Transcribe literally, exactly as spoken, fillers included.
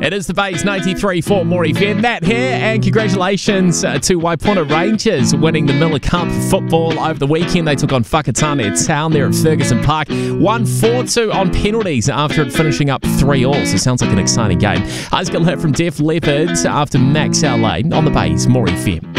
It is the Bays ninety-three for More F M. Matt here, and congratulations uh, to Waipuna Rangers winning the Miller Cup football over the weekend. They took on Whakatane Town there at Ferguson Park. won four two on penalties after it finishing up three all, so it sounds like an exciting game. I was going to hear from Def Leppard after Max L A on the Bays More F M.